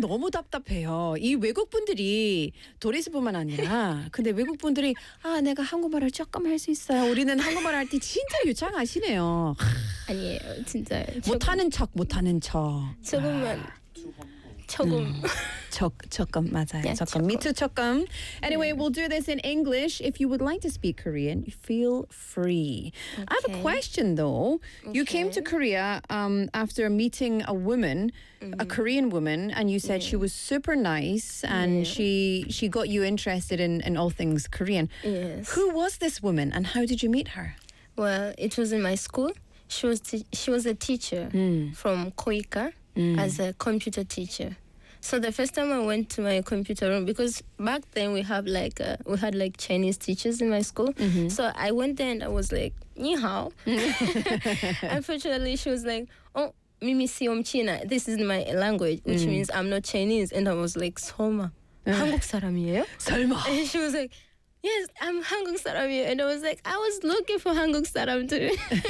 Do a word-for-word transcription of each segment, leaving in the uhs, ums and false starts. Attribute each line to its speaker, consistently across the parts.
Speaker 1: 너무 답답해요. 이 외국 분들이 도리스뿐만 아니라 근데 외국 분들이 아 내가 한국말을 조금 할 수 있어요. 우리는 한국말 할 때 진짜 유창하시네요.
Speaker 2: 아니에요, 진짜.
Speaker 1: 못하는 척, 못하는 척.
Speaker 2: 조금만. 조금.
Speaker 1: 척, 조금 맞아요.
Speaker 2: Yeah,
Speaker 1: 조금. Me too, 조금. Anyway, we'll do this in English. If you would like to speak Korean, feel free. I have a
Speaker 2: Okay.
Speaker 1: question though. You came to
Speaker 2: Okay.
Speaker 1: Korea um, after meeting a woman, a Korean woman, and you said she was super nice and
Speaker 2: Yeah.
Speaker 1: she she got you interested in, in all things Korean.
Speaker 2: Yes.
Speaker 1: Who was this woman and how did you meet her?
Speaker 2: Well, it was in my school. She was t- she was a teacher from Koika as a computer teacher. So the first time I went to my computer room, because back then we have like uh, we had like Chinese teachers in my school. So I went there and I was like, "Ni hao." Unfortunately, she was like, "Oh, Mimi siom China. This is my language, which means I'm not Chinese." And I was like, "설마 한국 사람이에요?"
Speaker 1: 설마.
Speaker 2: And she was like, "Yes, I'm 한국 사람이에요." And I was like, I was looking for 한국 사람 too.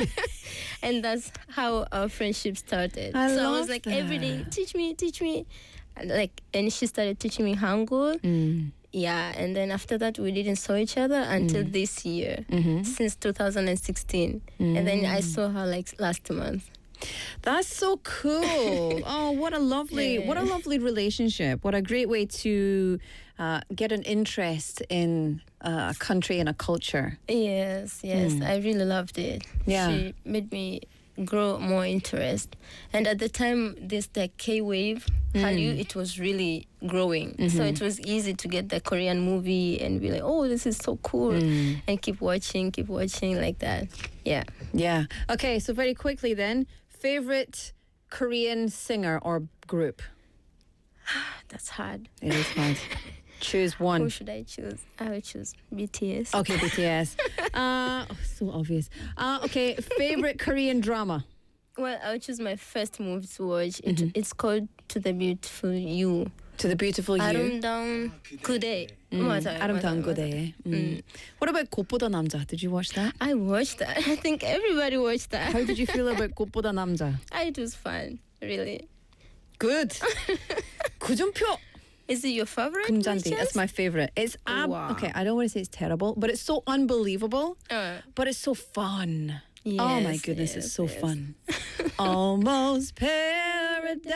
Speaker 2: And that's how our friendship started.
Speaker 1: I
Speaker 2: so I
Speaker 1: love
Speaker 2: was like, every day,
Speaker 1: that.
Speaker 2: teach me, teach me. And like, and she started teaching me Hangul.
Speaker 1: Mm.
Speaker 2: Yeah, and then after that, we didn't saw each other until this year, since two thousand sixteen. And then I saw her like last month.
Speaker 1: That's so cool. Oh, what a lovely, what a lovely relationship. What a great way to uh, get an interest in uh, a country and a culture.
Speaker 2: Yes, yes, I really loved it.
Speaker 1: Yeah.
Speaker 2: She made me grow more interest. And at the time, this the K-wave, Hallyu, it was really growing. So it was easy to get the Korean movie and be like, oh, this is so cool. And keep watching, keep watching like that. Yeah.
Speaker 1: Yeah. Okay, so very quickly then, favorite Korean singer or group?
Speaker 2: That's hard.
Speaker 1: It is hard. Choose
Speaker 2: Who
Speaker 1: one.
Speaker 2: should I choose? I would choose B T S.
Speaker 1: Okay, B T S. Uh, oh, so obvious. Uh, okay, favorite Korean drama?
Speaker 2: Well, I would choose my first movie to watch. It, It's called To the Beautiful You.
Speaker 1: To the Beautiful You.
Speaker 2: 아름다운 그대. 맞아요.
Speaker 1: 아름다운
Speaker 2: 맞아요,
Speaker 1: 그대. Mm. What about 꽃보다 남자? Did you watch that?
Speaker 2: I watched that. I think everybody watched that.
Speaker 1: How did you feel about 꽃보다 남자?
Speaker 2: It was fun, really.
Speaker 1: Good. 구준표.
Speaker 2: Is it your favorite?
Speaker 1: 금잔디.
Speaker 2: by
Speaker 1: That's
Speaker 2: chance?
Speaker 1: my favorite. It's ab-
Speaker 2: Wow.
Speaker 1: okay. I don't want to say it's terrible, but it's so unbelievable.
Speaker 2: Uh,
Speaker 1: But it's so fun. Oh my
Speaker 2: yes,
Speaker 1: goodness, it's
Speaker 2: yes,
Speaker 1: so
Speaker 2: yes.
Speaker 1: fun. Almost paradise.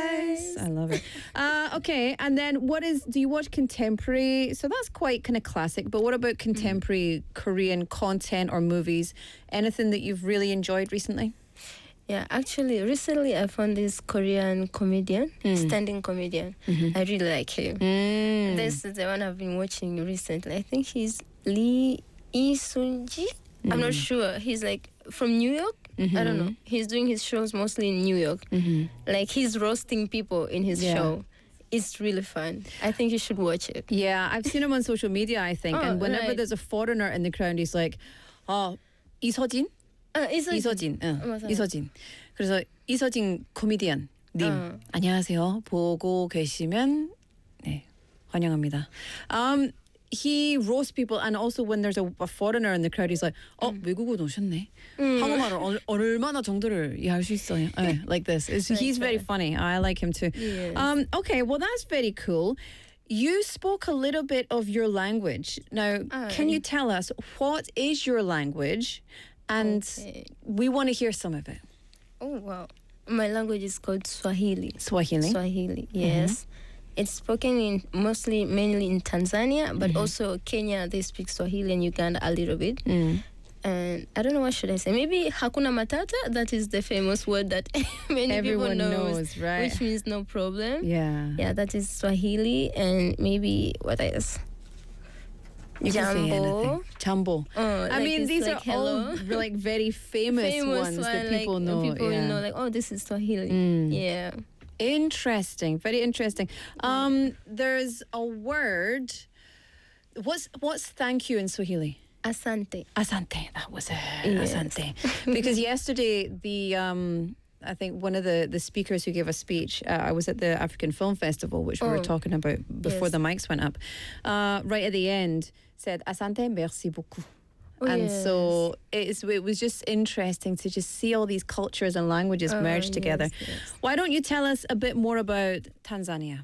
Speaker 1: I love it. Uh, okay, and then what is? Do you watch contemporary? So that's quite kind of classic. But what about contemporary Korean content or movies? Anything that you've really enjoyed recently?
Speaker 2: Yeah, actually, recently I found this Korean comedian, standing comedian. I really like him. This is the one I've been watching recently. I think he's Lee Lee Sun-ji. I'm not sure. He's like from New York. I don't know. He's doing his shows mostly in New York. Like he's roasting people in his
Speaker 1: Yeah.
Speaker 2: show. It's really fun. I think you should watch it.
Speaker 1: Yeah, I've seen him on social media. I think,
Speaker 2: Oh,
Speaker 1: and whenever
Speaker 2: right.
Speaker 1: there's a foreigner in the crowd, he's like, "Oh, 이서진."
Speaker 2: Uh, it's like,
Speaker 1: 이서진, 응,
Speaker 2: 맞아요.
Speaker 1: 이서진. 그래서 이서진 코미디언 님,
Speaker 2: 어.
Speaker 1: 안녕하세요. 보고 계시면 네, 환영합니다. Um, he roasts people, and also when there's a, a foreigner in the crowd, he's like, "어, 외국인 오셨네. 한국말을 얼, 얼마나 정도를 이해할 수 있어요?" 네, like this. It's, he's very funny. I like him too.
Speaker 2: Yes.
Speaker 1: Um, okay, well that's very cool. You spoke a little bit of your language. Now,
Speaker 2: Oh,
Speaker 1: can you tell us what is your language? And
Speaker 2: Okay.
Speaker 1: we want to hear some of it.
Speaker 2: Oh wow. My language is called Swahili.
Speaker 1: Swahili.
Speaker 2: Swahili, yes. It's spoken in mostly, mainly in Tanzania, but also Kenya, they speak Swahili, and Uganda a little bit. And I don't know, what should I say? Maybe Hakuna Matata, that is the famous word that many
Speaker 1: Everyone
Speaker 2: people knows,
Speaker 1: knows, right?
Speaker 2: which means no problem.
Speaker 1: Yeah.
Speaker 2: Yeah, that is Swahili, and maybe what else?
Speaker 1: You can say
Speaker 2: Jambo.
Speaker 1: anything. Jambo.
Speaker 2: Oh,
Speaker 1: I
Speaker 2: like
Speaker 1: mean,
Speaker 2: it's
Speaker 1: these
Speaker 2: like
Speaker 1: are
Speaker 2: hello.
Speaker 1: all like very famous,
Speaker 2: Famous
Speaker 1: ones that
Speaker 2: one,
Speaker 1: people
Speaker 2: like,
Speaker 1: know.
Speaker 2: People
Speaker 1: yeah.
Speaker 2: know, like, oh, this is Swahili.
Speaker 1: Mm.
Speaker 2: Yeah.
Speaker 1: Interesting. Very interesting. Um, there's a word. What's what's thank you in Swahili?
Speaker 2: Asante.
Speaker 1: Asante. That was it.
Speaker 2: Yes.
Speaker 1: Asante. Because yesterday, the um, I think one of the, the speakers who gave a speech, uh, I was at the African Film Festival, which we were
Speaker 2: Oh.
Speaker 1: talking about before
Speaker 2: Yes.
Speaker 1: the mics went up. Uh, right at the end, said Asante, merci beaucoup.
Speaker 2: Oh,
Speaker 1: and
Speaker 2: yes.
Speaker 1: so it's, it was just interesting to just see all these cultures and languages
Speaker 2: Oh,
Speaker 1: merged together.
Speaker 2: yes, yes.
Speaker 1: Why don't you tell us a bit more about Tanzania?